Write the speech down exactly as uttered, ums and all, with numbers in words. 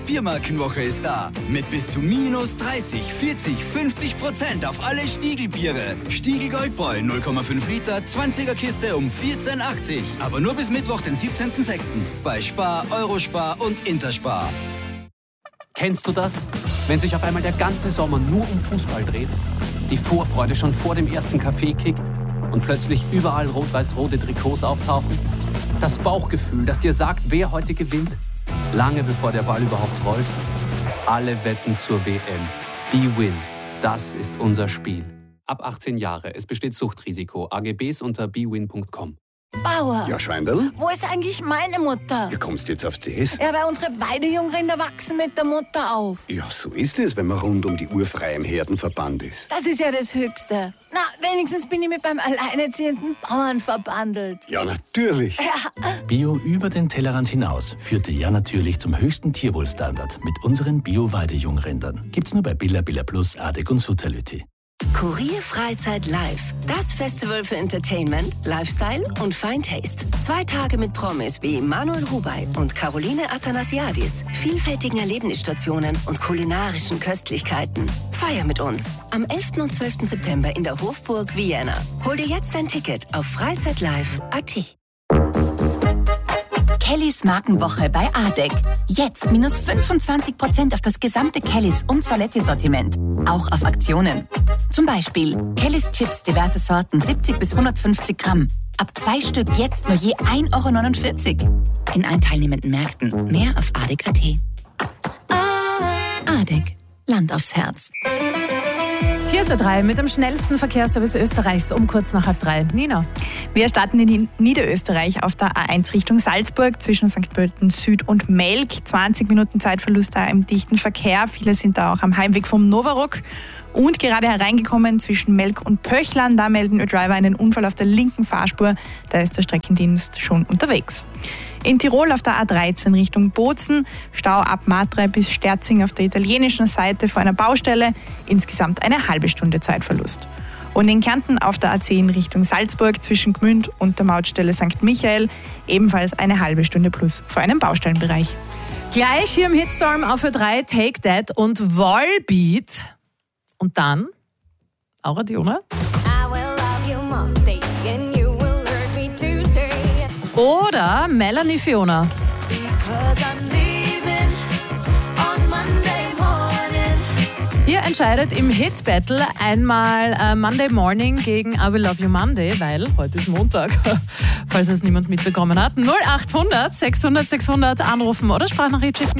Biermarkenwoche ist da. Mit bis zu minus dreißig, vierzig, fünfzig Prozent auf alle Stiegelbiere. Stiegel Goldbräu null Komma fünf Liter, zwanziger Kiste um vierzehn achtzig. Aber nur bis Mittwoch, den siebzehnten sechsten bei Spar, Eurospar und Interspar. Kennst du das? Wenn sich auf einmal der ganze Sommer nur um Fußball dreht, die Vorfreude schon vor dem ersten Kaffee kickt und plötzlich überall rot-weiß-rote Trikots auftauchen? Das Bauchgefühl, das dir sagt, wer heute gewinnt? Lange bevor der Ball überhaupt rollt? Alle wetten zur W M. BWin. Das ist unser Spiel. Ab achtzehn Jahre. Es besteht Suchtrisiko. A G Bs unter bwin punkt com. Bauer. Ja, Schweindl? Wo ist eigentlich meine Mutter? Wie kommst du jetzt auf das? Ja, weil unsere Weidejungrinder wachsen mit der Mutter auf. Ja, so ist es, wenn man rund um die Uhr frei im Herdenverband ist. Das ist ja das Höchste. Na, wenigstens bin ich mit beim alleinerziehenden Bauern verbandelt. Ja, natürlich. Ja. Bio über den Tellerrand hinaus führte ja natürlich zum höchsten Tierwohlstandard mit unseren Bio-Weidejungrindern. Gibt's nur bei Billa Billa Plus, Adek und Sutterlütti. Kurier Freizeit Live. Das Festival für Entertainment, Lifestyle und Fine Taste. Zwei Tage mit Promis wie Manuel Rubey und Caroline Athanasiadis, vielfältigen Erlebnisstationen und kulinarischen Köstlichkeiten. Feier mit uns am elften und zwölften September in der Hofburg Vienna. Hol dir jetzt ein Ticket auf freizeitlive punkt a t. Kellys Markenwoche bei Adek. Jetzt minus fünfundzwanzig Prozent auf das gesamte Kellys und Soletti-Sortiment. Auch auf Aktionen. Zum Beispiel Kellys Chips, diverse Sorten, siebzig bis hundertfünfzig Gramm. Ab zwei Stück jetzt nur je ein Euro neunundvierzig. In allen teilnehmenden Märkten. Mehr auf adek punkt a t. Adek. Land aufs Herz. vier Uhr drei mit dem schnellsten Verkehrsservice Österreichs um kurz nach halb drei. Nina. Wir starten in Niederösterreich auf der A eins Richtung Salzburg zwischen Sankt Pölten Süd und Melk. zwanzig Minuten Zeitverlust da im dichten Verkehr. Viele sind da auch am Heimweg vom Novarock. Und gerade hereingekommen zwischen Melk und Pöchlern. Da melden Ö-Driver einen Unfall auf der linken Fahrspur. Da ist der Streckendienst schon unterwegs. In Tirol auf der A dreizehn Richtung Bozen, Stau ab Matre bis Sterzing auf der italienischen Seite vor einer Baustelle, insgesamt eine halbe Stunde Zeitverlust. Und in Kärnten auf der A zehn Richtung Salzburg zwischen Gmünd und der Mautstelle Sankt Michael, ebenfalls eine halbe Stunde plus vor einem Baustellenbereich. Gleich hier im Hitstorm auf Ö drei Take That und Volbeat. Und dann Aura Dione. Oder Melanie Fiona. Ihr entscheidet im Hit Battle einmal äh, Monday Morning gegen I Will Love You Monday, weil heute ist Montag, falls es niemand mitbekommen hat. null acht hundert sechshundert sechshundert anrufen oder Sprachnachricht schicken.